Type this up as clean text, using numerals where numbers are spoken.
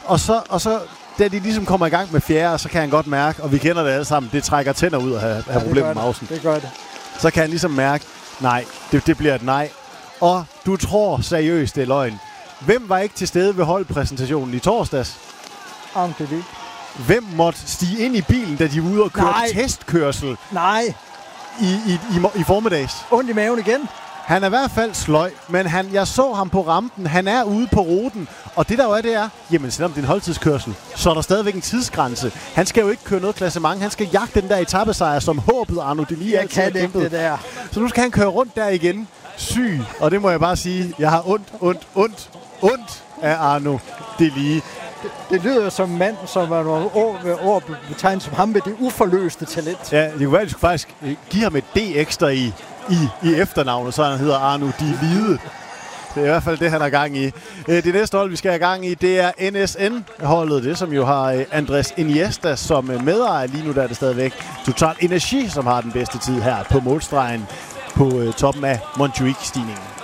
Og så da de ligesom kommer i gang med fjerde, så kan han godt mærke, og vi kender det alle sammen, det trækker tænder ud at have problemer med mausen. Det gør det. Så kan han ligesom mærke, nej, det bliver et nej. Og du tror seriøst, det er løgn. Hvem var ikke til stede ved holdpræsentationen i torsdags? Arno Deli. Hvem måtte stige ind i bilen, da de var ude og køre testkørsel? Nej. I formiddags. Ondt i maven igen. Han er i hvert fald sløj, men jeg så ham på rampen. Han er ude på ruten, og det der jo er, det er, jamen selvom det er en holdtidskørsel, så er der stadigvæk en tidsgrænse. Han skal jo ikke køre noget klassement. Han skal jagte den der etapesejr, som håbet Arno Deli altid har kæmpet. Det der. Så nu skal han køre rundt der igen. Syg. Og det må jeg bare sige, jeg har ondt af Arno Deli. Det lyder som en mand, som var nogle år betegnet som ham med det uforløste talent. Ja, det kunne være, at de skulle faktisk give ham et D ekstra i efternavnet, så han hedder Arno Deli. Det er i hvert fald det, han har gang i. Det næste hold, vi skal have gang i, det er NSN-holdet, det som jo har Andres Iniesta som medejer. Lige nu der er det stadigvæk Total Energi, som har den bedste tid her på målstregen på toppen af Montjuic-stigningen.